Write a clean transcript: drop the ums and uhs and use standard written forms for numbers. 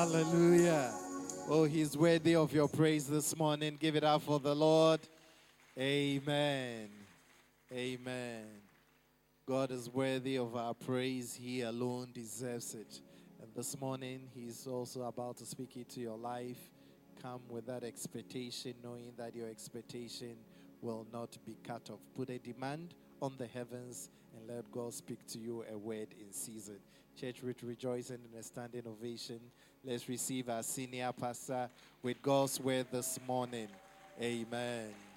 Hallelujah. Oh, he's worthy of your praise this morning. Give it up for the Lord. Amen. Amen. God is worthy of our praise. He alone deserves it. And this morning, he's also about to speak into your life. Come with that expectation, knowing that your expectation will not be cut off. Put a demand on the heavens and let God speak to you a word in season. Church, with rejoicing in a standing ovation, let's receive our senior pastor with God's word this morning. Amen.